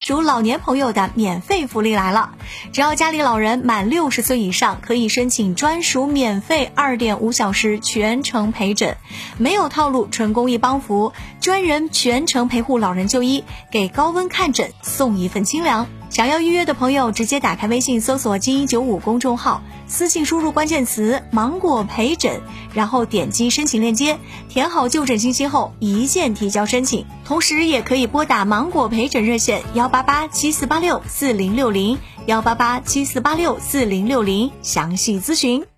属老年朋友的免费福利来了，只要家里老人满60岁以上，可以申请专属免费2.5小时全程陪诊，没有套路，纯公益帮扶，专人全程陪护老人就医，给高温看诊送一份清凉。想要预约的朋友，直接打开微信搜索金195公众号，私信输入关键词芒果陪诊，然后点击申请链接，填好就诊信息后一键提交申请。同时也可以拨打芒果陪诊热线18874864060，18874864060详细咨询。